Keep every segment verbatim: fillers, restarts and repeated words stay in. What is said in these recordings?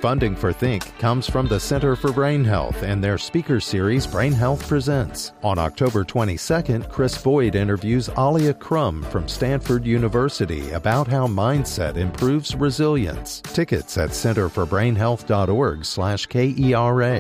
Funding for Think comes from the Center for Brain Health and their speaker series Brain Health Presents. On October twenty-second, Chris Boyd interviews Alia Crum from Stanford University about how mindset improves resilience. Tickets at centerforbrainhealth.org slash K-E-R-A.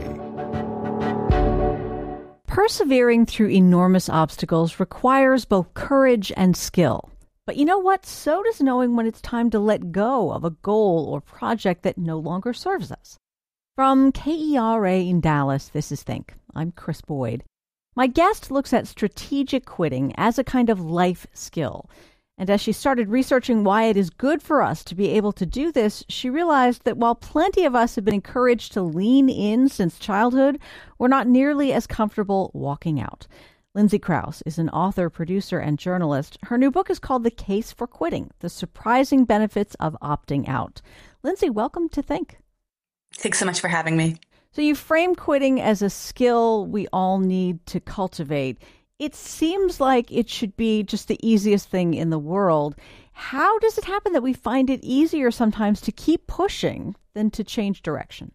Persevering through enormous obstacles requires both courage and skill. But you know what? So does knowing when it's time to let go of a goal or project that no longer serves us. From K E R A in Dallas, this is Think. I'm Chris Boyd. My guest looks at strategic quitting as a kind of life skill. And as she started researching why it is good for us to be able to do this, she realized that while plenty of us have been encouraged to lean in since childhood, we're not nearly as comfortable walking out. Lindsay Crouse is an author, producer, and journalist. Her new book is called The Case for Quitting: The Surprising Benefits of Opting Out. Lindsay, welcome to Think. Thanks so much for having me. So you frame quitting as a skill we all need to cultivate. It seems like it should be just the easiest thing in the world. How does it happen that we find it easier sometimes to keep pushing than to change direction?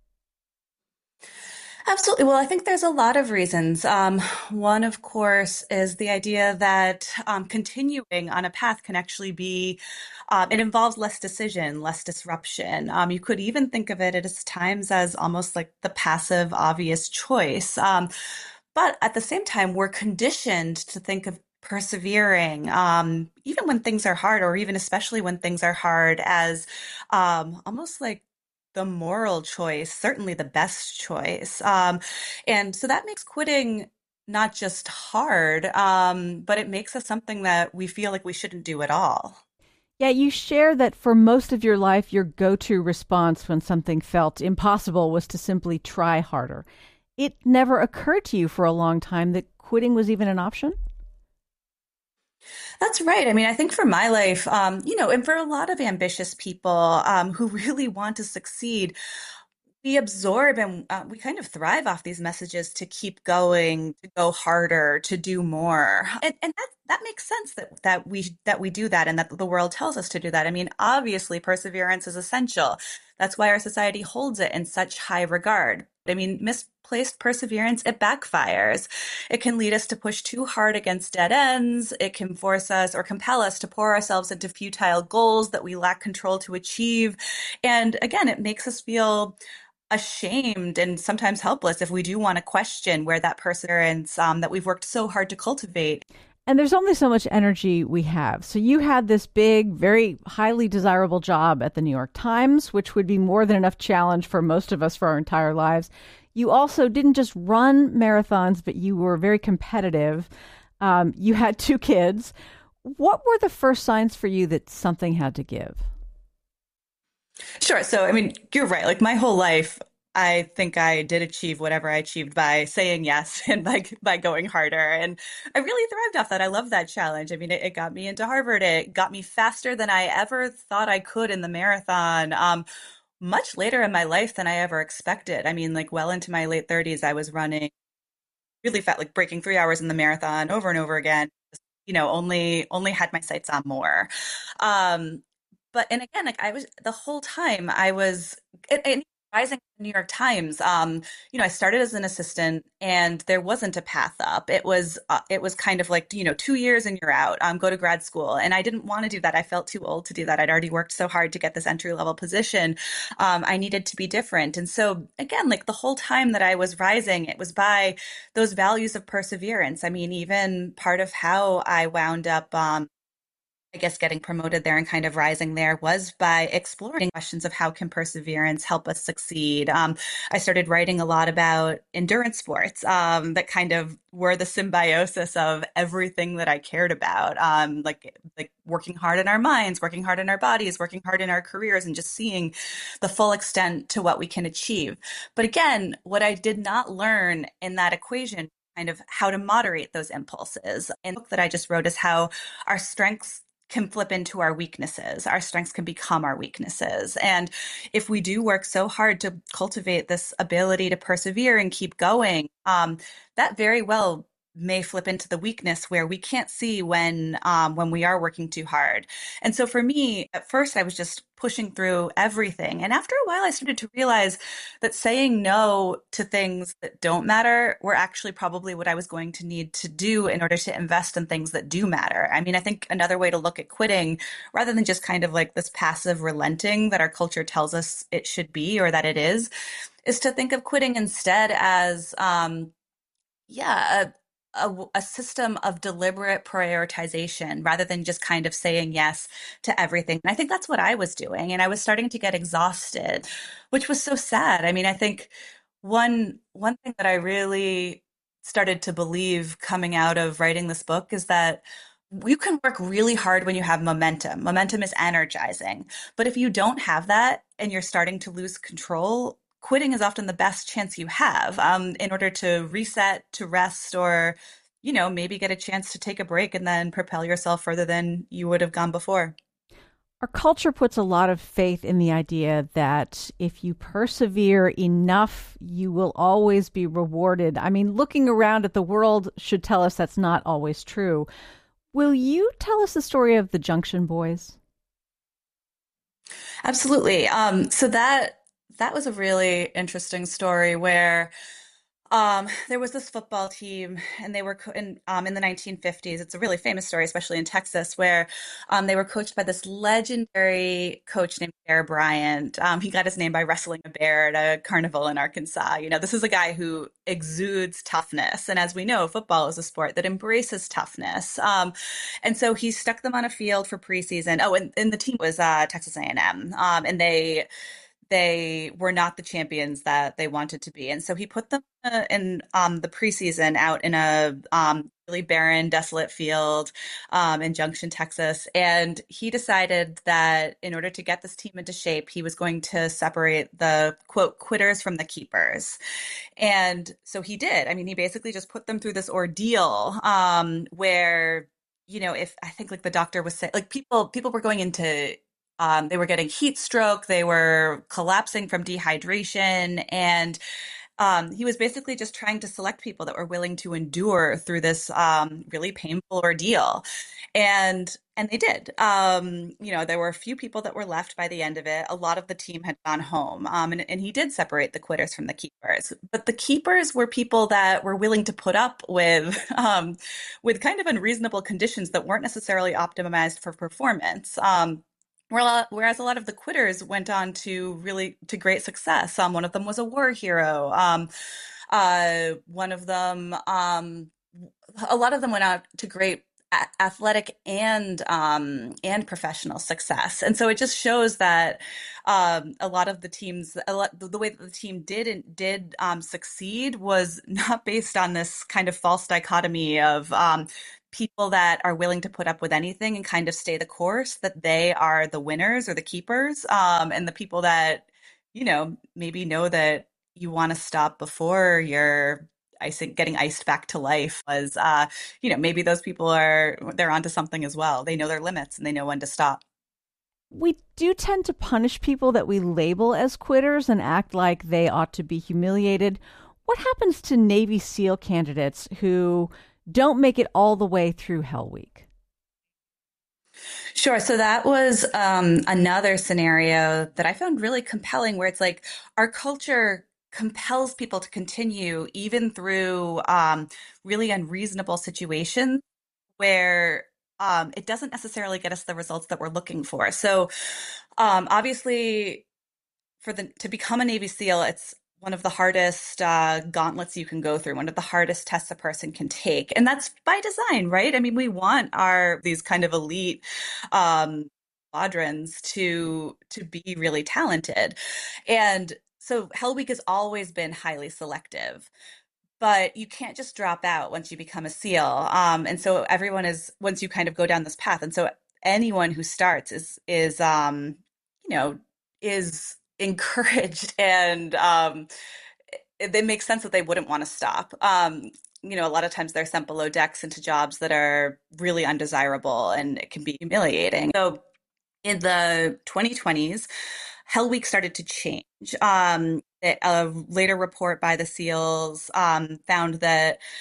Absolutely. Well, I think there's a lot of reasons. Um, one, of course, is the idea that um, continuing on a path can actually be, um, it involves less decision, less disruption. Um, you could even think of it at times as almost like the passive, obvious choice. Um, but at the same time, we're conditioned to think of persevering, um, even when things are hard, or even especially when things are hard, as um, almost like the moral choice, certainly the best choice. Um, and so that makes quitting not just hard, um, but it makes us something that we feel like we shouldn't do at all. Yeah, you share that for most of your life, your go-to response when something felt impossible was to simply try harder. It never occurred to you for a long time that quitting was even an option? That's right. I mean, I think for my life, um, you know, and for a lot of ambitious people um, who really want to succeed, we absorb and uh, we kind of thrive off these messages to keep going, to go harder, to do more. And, and that, that makes sense that, that we that we do that and that the world tells us to do that. I mean, obviously, perseverance is essential. That's why our society holds it in such high regard. I mean, misplaced perseverance, it backfires. It can lead us to push too hard against dead ends. It can force us or compel us to pour ourselves into futile goals that we lack control to achieve. And again, it makes us feel ashamed and sometimes helpless if we do want to question where that perseverance um, that we've worked so hard to cultivate. And there's only so much energy we have. So you had this big, very highly desirable job at the New York Times, which would be more than enough challenge for most of us for our entire lives. You also didn't just run marathons, but you were very competitive. Um, you had two kids. What were the first signs for you that something had to give? Sure. So, I mean, you're right. Like my whole life, I think I did achieve whatever I achieved by saying yes and by, by going harder. And I really thrived off that. I love that challenge. I mean, it, it got me into Harvard. It got me faster than I ever thought I could in the marathon, um, much later in my life than I ever expected. I mean, like well into my late thirties, I was running really fast, like breaking three hours in the marathon over and over again. You know, only only had my sights on more. Um, but and again, like I was the whole time I was and, and rising in the New York Times. Um, you know, I started as an assistant, and there wasn't a path up. It was uh, it was kind of like you know, two years and you're out. Um, go to grad school, and I didn't want to do that. I felt too old to do that. I'd already worked so hard to get this entry level position. Um, I needed to be different, and so again, like the whole time that I was rising, it was by those values of perseverance. I mean, even part of how I wound up. Um, I guess getting promoted there and kind of rising there was by exploring questions of how can perseverance help us succeed. Um, I started writing a lot about endurance sports um, that kind of were the symbiosis of everything that I cared about, um, like like working hard in our minds, working hard in our bodies, working hard in our careers, and just seeing the full extent to what we can achieve. But again, what I did not learn in that equation, kind of how to moderate those impulses. And the book that I just wrote is how our strengths can flip into our weaknesses. Our strengths can become our weaknesses. And if we do work so hard to cultivate this ability to persevere and keep going, um, that very well may flip into the weakness where we can't see when um, when we are working too hard. And so for me, at first, I was just pushing through everything. And after a while, I started to realize that saying no to things that don't matter were actually probably what I was going to need to do in order to invest in things that do matter. I mean, I think another way to look at quitting, rather than just kind of like this passive relenting that our culture tells us it should be or that it is, is to think of quitting instead as, um, yeah, a, a, a system of deliberate prioritization rather than just kind of saying yes to everything. And I think that's what I was doing. And I was starting to get exhausted, which was so sad. I mean, I think one one thing that I really started to believe coming out of writing this book is that you can work really hard when you have momentum. Momentum is energizing. But if you don't have that and you're starting to lose control, quitting is often the best chance you have um, in order to reset, to rest, or, you know, maybe get a chance to take a break and then propel yourself further than you would have gone before. Our culture puts a lot of faith in the idea that if you persevere enough, you will always be rewarded. I mean, looking around at the world should tell us that's not always true. Will you tell us the story of the Junction Boys? Absolutely. Um, so that that was a really interesting story where Um, there was this football team, and they were co- in um, in the nineteen fifties. It's a really famous story, especially in Texas, where um, they were coached by this legendary coach named Bear Bryant. Um, he got his name by wrestling a bear at a carnival in Arkansas. You know, this is a guy who exudes toughness, and as we know, football is a sport that embraces toughness. Um, and so he stuck them on a field for preseason. Oh, and, and the team was uh, Texas A and M, um, and they they were not the champions that they wanted to be. And so he put them uh, in um, the preseason out in a um, really barren, desolate field um, in Junction, Texas. And he decided that in order to get this team into shape, he was going to separate the, quote, quitters from the keepers. And so he did. I mean, he basically just put them through this ordeal um, where, you know, if I think like the doctor was saying, like people, people were going into Um, they were getting heat stroke. They were collapsing from dehydration. And um, he was basically just trying to select people that were willing to endure through this um, really painful ordeal. And and they did. Um, you know, there were a few people that were left by the end of it. A lot of the team had gone home. Um, and, and he did separate the quitters from the keepers. But the keepers were people that were willing to put up with um, with kind of unreasonable conditions that weren't necessarily optimized for performance. Um, Whereas a lot of the quitters went on to really to great success. Um, one of them was a war hero. Um, uh, one of them, um, a lot of them went on to great a- athletic and um, and professional success. And so it just shows that um, a lot of the teams, a lot, the way that the team did and did um, succeed was not based on this kind of false dichotomy of um, people that are willing to put up with anything and kind of stay the course, that they are the winners or the keepers, um, and the people that, you know, maybe know that you want to stop before you're icing, getting iced back to life was, uh, you know, maybe those people are, they're onto something as well. They know their limits and they know when to stop. We do tend to punish people that we label as quitters and act like they ought to be humiliated. What happens to Navy SEAL candidates who don't make it all the way through Hell Week? Sure. So that was um, another scenario that I found really compelling, where it's like our culture compels people to continue even through um, really unreasonable situations where um, it doesn't necessarily get us the results that we're looking for. So um, obviously, for the to become a Navy SEAL, it's one of the hardest uh, gauntlets you can go through, one of the hardest tests a person can take. And that's by design, right? I mean, we want our these kind of elite um, squadrons to to be really talented. And so Hell Week has always been highly selective, but you can't just drop out once you become a SEAL. Um, and so everyone is, once you kind of go down this path. And so anyone who starts is, is, um, you know, is encouraged, and um, it, it makes sense that they wouldn't want to stop. Um, you know, a lot of times they're sent below decks into jobs that are really undesirable, and it can be humiliating. So in the twenty twenties, Hell Week started to change. Um, a later report by the SEALs um, found that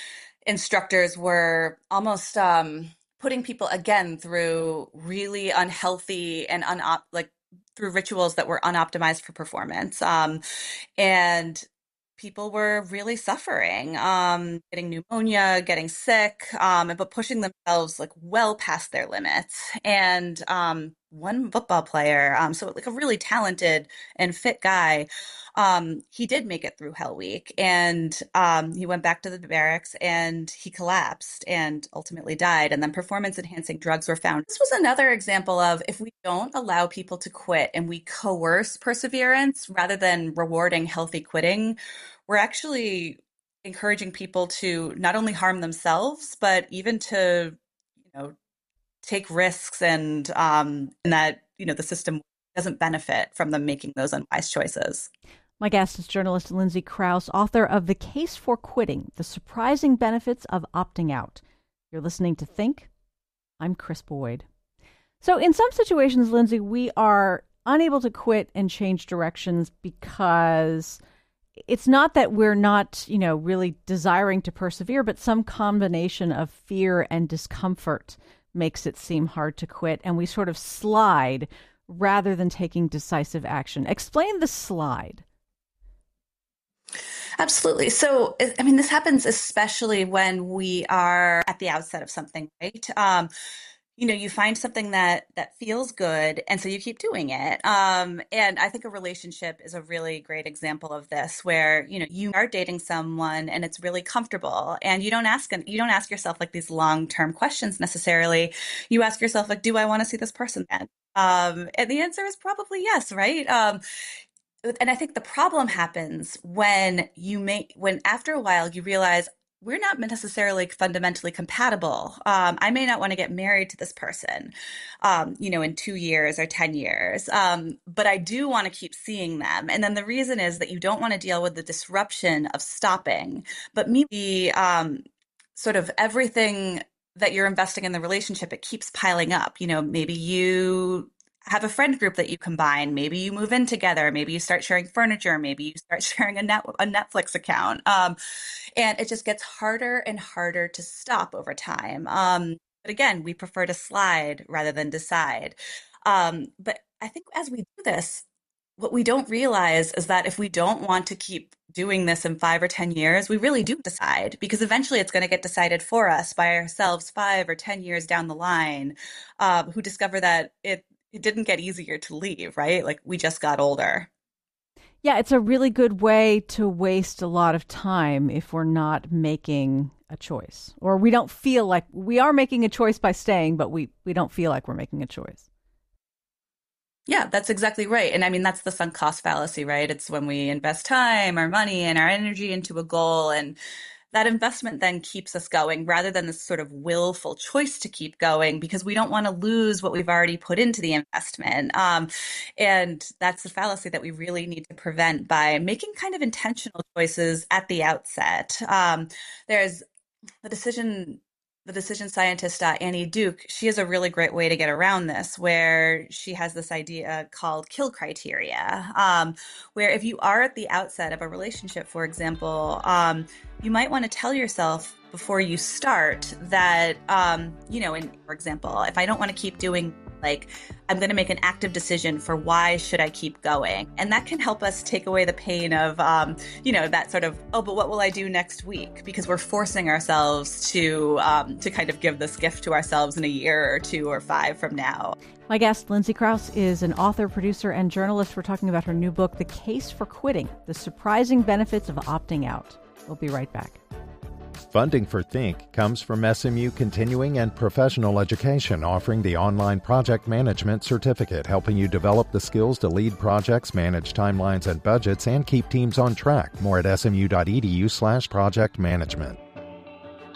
instructors were almost um, putting people again through really unhealthy and unop like through rituals that were unoptimized for performance. Um, and people were really suffering, um, getting pneumonia, getting sick, um, but pushing themselves like well past their limits. And um, one football player, um, so like a really talented and fit guy, um, he did make it through Hell Week, and um, he went back to the barracks and he collapsed and ultimately died. And then performance enhancing drugs were found. This was another example of if we don't allow people to quit and we coerce perseverance rather than rewarding healthy quitting, we're actually encouraging people to not only harm themselves, but even to, you know, take risks, and um, and that, you know, the system doesn't benefit from them making those unwise choices. My guest is journalist Lindsay Crouse, author of The Case for Quitting: The Surprising Benefits of Opting Out. You're listening to Think. I'm Chris Boyd. So in some situations, Lindsay, we are unable to quit and change directions because it's not that we're not, you know, really desiring to persevere, but some combination of fear and discomfort makes it seem hard to quit, and we sort of slide rather than taking decisive action. Explain the slide. Absolutely. So, I mean, this happens especially when we are at the outset of something, right? Um, you know, you find something that that feels good, and so you keep doing it. Um, and I think a relationship is a really great example of this, where, you know, you are dating someone and it's really comfortable, and you don't ask you don't ask yourself like these long-term questions necessarily. You ask yourself like, do I want to see this person again? Um, and the answer is probably yes, right? Um, and I think the problem happens when you make when after a while you realize, we're not necessarily fundamentally compatible. Um, I may not want to get married to this person, um, you know, in two years or ten years, um, but I do want to keep seeing them. And then the reason is that you don't want to deal with the disruption of stopping, but maybe um, sort of everything that you're investing in the relationship, it keeps piling up. You know, maybe you have a friend group that you combine. Maybe you move in together. Maybe you start sharing furniture. Maybe you start sharing a net a Netflix account. Um, and it just gets harder and harder to stop over time. Um, but again, we prefer to slide rather than decide. Um, but I think as we do this, what we don't realize is that if we don't want to keep doing this in five or ten years, we really do decide, because eventually it's going to get decided for us by ourselves five or ten years down the line, uh, who discover that it it didn't get easier to leave, right? Like, we just got older. Yeah, it's a really good way to waste a lot of time if we're not making a choice, or we don't feel like we are making a choice by staying, but we, we don't feel like we're making a choice. Yeah, that's exactly right. And I mean, that's the sunk cost fallacy, right? It's when we invest time, our money, and our energy into a goal, and that investment then keeps us going rather than this sort of willful choice to keep going, because we don't want to lose what we've already put into the investment. Um, and that's the fallacy that we really need to prevent by making kind of intentional choices at the outset. Um, there's the decision The decision scientist, uh, Annie Duke, she has a really great way to get around this, where she has this idea called kill criteria, um, where if you are at the outset of a relationship, for example, um, you might want to tell yourself before you start that, um, you know, in, for example, if I don't want to keep doing, like, I'm going to make an active decision for why should I keep going. And that can help us take away the pain of, um, you know, that sort of, oh, but what will I do next week? Because we're forcing ourselves to um, to kind of give this gift to ourselves in a year or two or five from now. My guest, Lindsay Crouse, is an author, producer, and journalist. We're talking about her new book, The Case for Quitting: The Surprising Benefits of Opting Out. We'll be right back. Funding for Think comes from S M U Continuing and Professional Education, offering the online project management certificate, helping you develop the skills to lead projects, manage timelines and budgets, and keep teams on track. More at smu.edu slash project management.